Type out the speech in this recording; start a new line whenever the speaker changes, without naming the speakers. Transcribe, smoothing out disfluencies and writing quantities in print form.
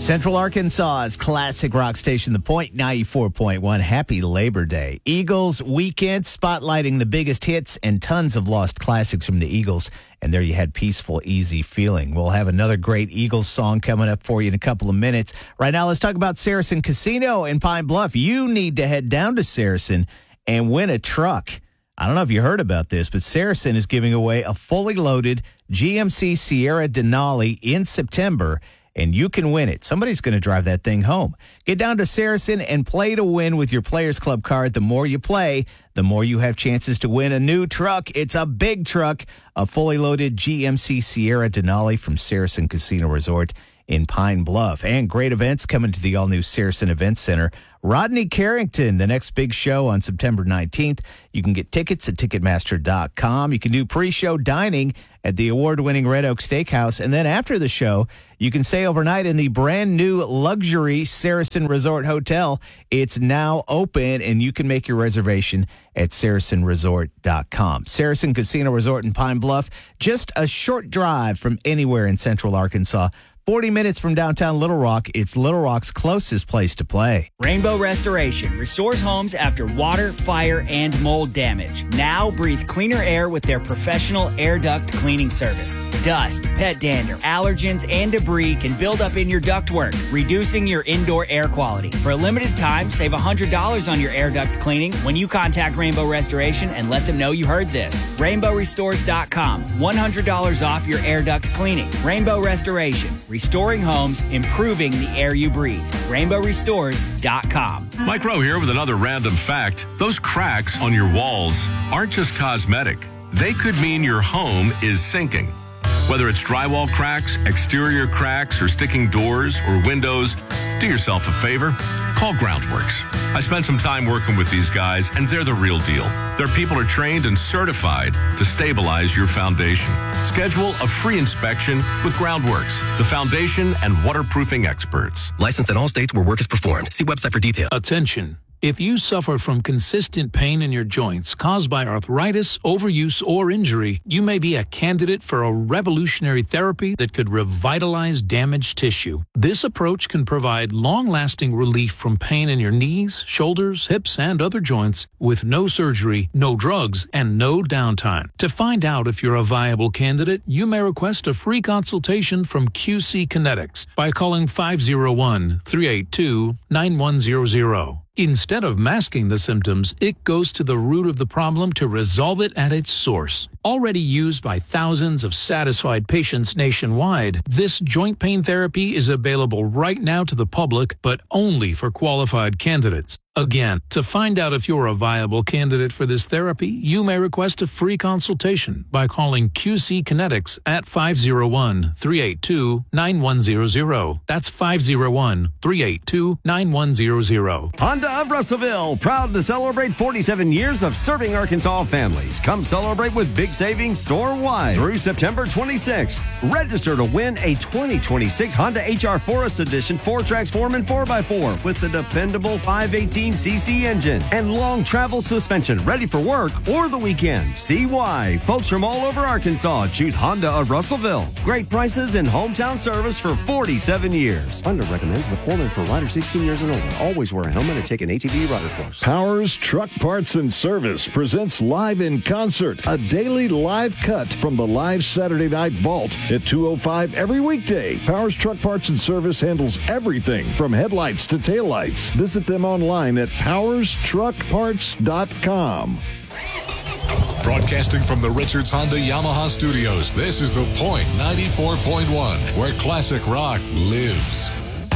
Central Arkansas's classic rock station, The Point 94.1. Happy Labor Day. Eagles weekend spotlighting the biggest hits and tons of lost classics from the Eagles. And there you had Peaceful, Easy Feeling. We'll have another great Eagles song coming up for you in a couple of minutes. Right now, let's talk about Saracen Casino in Pine Bluff. You need to head down to Saracen and win a truck. I don't know if you heard about this, but Saracen is giving away a fully loaded GMC Sierra Denali in September, and you can win it. Somebody's going to drive that thing home. Get down to Saracen and play to win with your Players Club card. The more you play, the more you have chances to win a new truck. It's a big truck, a fully loaded GMC Sierra Denali from Saracen Casino Resort in Pine Bluff. And great events coming to the all-new Saracen Event Center. Rodney Carrington, the next big show on September 19th. You can get tickets at Ticketmaster.com. You can do pre-show dining at the award-winning Red Oak Steakhouse. And then after the show, you can stay overnight in the brand-new luxury Saracen Resort Hotel. It's now open, and you can make your reservation at SaracenResort.com. Saracen Casino Resort in Pine Bluff, just a short drive from anywhere in Central Arkansas. 40 minutes from downtown Little Rock, it's Little Rock's closest place to play.
Rainbow Restoration restores homes after water, fire, and mold damage. Now breathe cleaner air with their professional air duct cleaning service. Dust, pet dander, allergens, and debris can build up in your ductwork, reducing your indoor air quality. For a limited time, save $100 on your air duct cleaning when you contact Rainbow Restoration and let them know you heard this. RainbowRestores.com. $100 off your air duct cleaning. Rainbow Restoration. Restoring homes, improving the air you breathe. RainbowRestores.com.
Mike Rowe here with another random fact. Those cracks on your walls aren't just cosmetic. They could mean your home is sinking. Whether it's drywall cracks, exterior cracks, or sticking doors or windows, do yourself a favor. Call Groundworks. I spent some time working with these guys, and they're the real deal. Their people are trained and certified to stabilize your foundation. Schedule a free inspection with Groundworks, the foundation and waterproofing experts.
Licensed in all states where work is performed. See website for details.
Attention. If you suffer from consistent pain in your joints caused by arthritis, overuse, or injury, you may be a candidate for a revolutionary therapy that could revitalize damaged tissue. This approach can provide long-lasting relief from pain in your knees, shoulders, hips, and other joints with no surgery, no drugs, and no downtime. To find out if you're a viable candidate, you may request a free consultation from QC Kinetics by calling 501-382-9100. Instead of masking the symptoms, it goes to the root of the problem to resolve it at its source. Already used by thousands of satisfied patients nationwide, this joint pain therapy is available right now to the public, but only for qualified candidates. Again, to find out if you're a viable candidate for this therapy, you may request a free consultation by calling QC Kinetics at 501-382-9100. That's 501-382-9100.
Honda of Russellville, proud to celebrate 47 years of serving Arkansas families. Come celebrate with big savings store-wide through September 26th. Register to win a 2026 Honda HR Forest Edition 4Transform 4x4 with the dependable 518cc engine and long travel suspension, ready for work or the weekend. See why folks from all over Arkansas choose Honda of Russellville. Great prices and hometown service for 47 years. Honda recommends Metformin for riders 16 years and older. Always wear a helmet and take an ATV rider course.
Powers Truck Parts and Service presents Live in Concert, a daily live cut from the live Saturday Night Vault at 2:05 every weekday. Powers Truck Parts and Service handles everything from headlights to taillights. Visit them online at powerstruckparts.com.
Broadcasting from the Richards Honda Yamaha Studios, this is The Point 94.1, where classic rock lives.